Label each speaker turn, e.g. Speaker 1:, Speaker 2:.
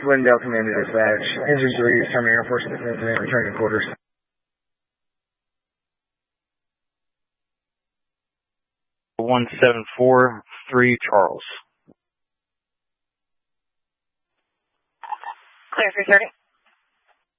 Speaker 1: Wendell Command to dispatch. Engine 3 is Terminal Air Force Incident, returning to quarters.
Speaker 2: 1743 Charles.
Speaker 3: Clear 330.